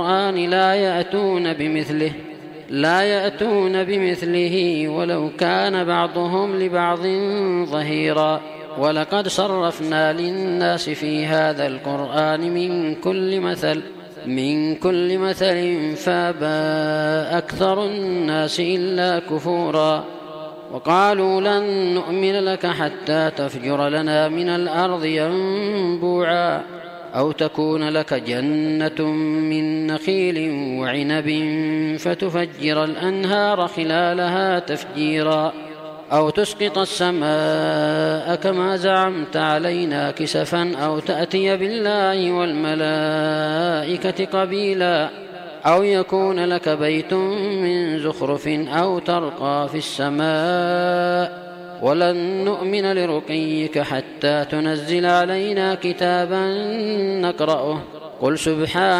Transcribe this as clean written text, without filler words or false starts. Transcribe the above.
لا يأتون بمثله ولو كان بعضهم لبعض ظهيرا. ولقد صرفنا للناس في هذا القرآن من كل مثل فأبى أكثر الناس إلا كفورا. وقالوا لن نؤمن لك حتى تفجر لنا من الأرض ينبوعا أو تكون لك جنة من نخيل وعنب فتفجر الأنهار خلالها تفجيرا أو تسقط السماء كما زعمت علينا كسفا أو تأتي بالله والملائكة قبيلا أو يكون لك بيت من زخرف أو ترقى في السماء ولن نؤمن لرقيك حتى تنزل علينا كتابا نقرأه قل سبحان